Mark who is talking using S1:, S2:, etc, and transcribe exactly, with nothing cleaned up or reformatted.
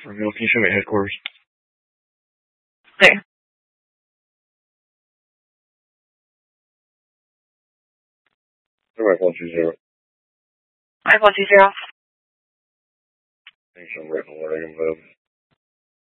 S1: For real, can you show me headquarters?
S2: There.
S1: Five one two zero.
S2: five one two zero.
S1: Thanks, I'm right on where I am,